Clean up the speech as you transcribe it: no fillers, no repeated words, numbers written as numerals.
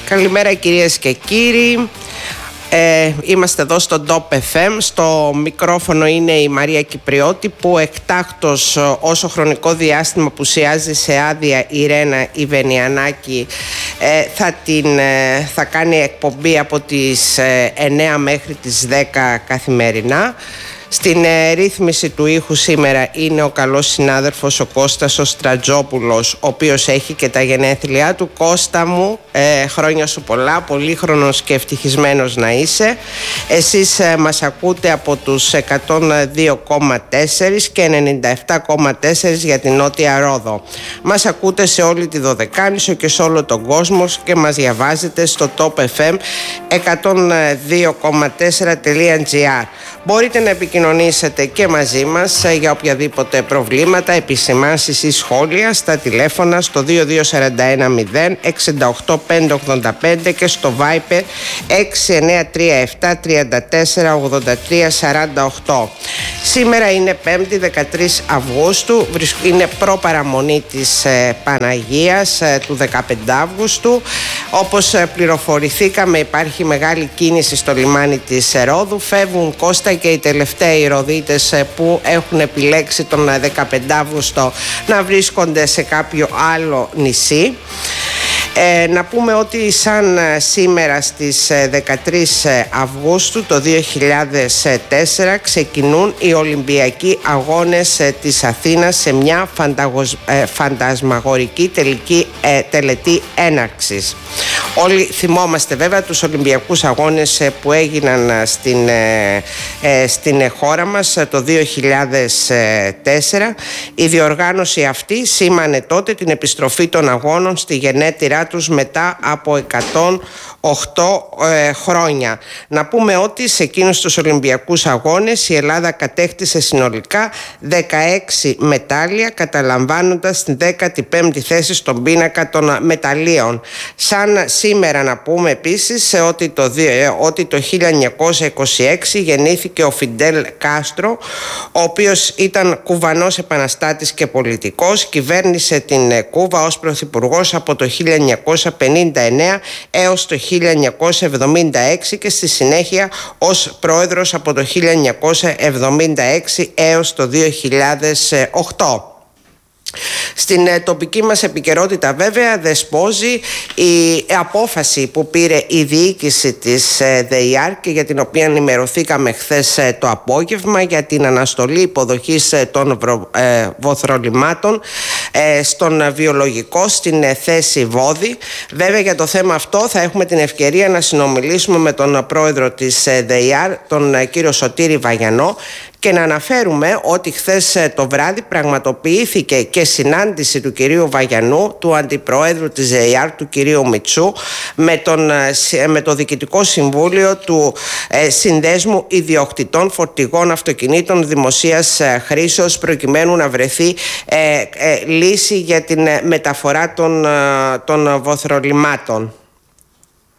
Καλημέρα κυρίες και κύριοι. Είμαστε εδώ στο Top FM. Στο μικρόφωνο είναι η Μαρία Κυπριώτη, που εκτάκτως όσο χρονικό διάστημα απουσιάζει σε άδεια η Ρένα Ιβενιανάκη θα κάνει εκπομπή από τις 9 μέχρι τις 10 καθημερινά. Στην ρύθμιση του ήχου σήμερα είναι ο καλός συνάδελφος ο Κώστας ο Στρατζόπουλος, ο οποίος έχει και τα γενέθλιά του. Κώστα μου, χρόνια σου πολλά, πολύχρονος και ευτυχισμένος να είσαι. Εσείς μας ακούτε από τους 102,4 και 97,4 για την Νότια Ρόδο. Μας ακούτε σε όλη τη Δωδεκάνησο και σε όλο τον κόσμο και μας διαβάζετε στο topfm102,4.gr. Μπορείτε να επικοινωνήσετε και μαζί μας για οποιαδήποτε προβλήματα, επισημάνσεις ή σχόλια στα τηλέφωνα στο 2241 068 585 και στο Viper 6937 34 83 48. Σήμερα είναι 5η 13 Αυγούστου, είναι προπαραμονή της Παναγίας του 15 Αύγουστου. Όπως πληροφορηθήκαμε, υπάρχει μεγάλη κίνηση στο λιμάνι της Ρόδου. Φεύγουν, Κώστα, και οι τελευταίοι ροδίτες που έχουν επιλέξει τον 15 Αύγουστο να βρίσκονται σε κάποιο άλλο νησί. Να πούμε ότι σαν σήμερα στις 13 Αυγούστου το 2004 ξεκινούν οι Ολυμπιακοί Αγώνες της Αθήνας σε μια φαντασμαγορική τελετή έναρξης. Όλοι θυμόμαστε βέβαια τους Ολυμπιακούς Αγώνες που έγιναν στην χώρα μας το 2004. Η διοργάνωση αυτή σήμανε τότε την επιστροφή των αγώνων στη γενέτειρά τους μετά από 108 χρόνια. Να πούμε ότι σε εκείνους τους Ολυμπιακούς Αγώνες η Ελλάδα κατέκτησε συνολικά 16 μετάλλια, καταλαμβάνοντας την 15η θέση στον πίνακα των μεταλλίων. Σαν σήμερα να πούμε επίσης ότι το 1926 γεννήθηκε ο Φιντέλ Κάστρο, ο οποίος ήταν Κουβανός επαναστάτης και πολιτικός. Κυβέρνησε την Κούβα ως πρωθυπουργός από το 1959 έως το 1976 και στη συνέχεια ως πρόεδρος από το 1976 έως το 2008. Στην τοπική μας επικαιρότητα βέβαια δεσπόζει η απόφαση που πήρε η διοίκηση της ΔΕΙΑΡ και για την οποία ενημερωθήκαμε χθες το απόγευμα για την αναστολή υποδοχής των βοθρολιμάτων στον βιολογικό στην θέση Βόδη. Βέβαια για το θέμα αυτό θα έχουμε την ευκαιρία να συνομιλήσουμε με τον πρόεδρο της ΔΕΙΑΡ, τον κύριο Σωτήρη Βαγιανό, και να αναφέρουμε ότι χθες το βράδυ πραγματοποιήθηκε και συνάντηση του κυρίου Βαγιανού, του αντιπροέδρου της ΔΕΙΑΡ, του κυρίου Μητσού, με το Διοικητικό Συμβούλιο του Συνδέσμου Ιδιοκτητών Φορτηγών Αυτοκινήτων Δημοσίας Χρήσεως, προκειμένου να βρεθεί λύση για την μεταφορά των βοθρολιμάτων.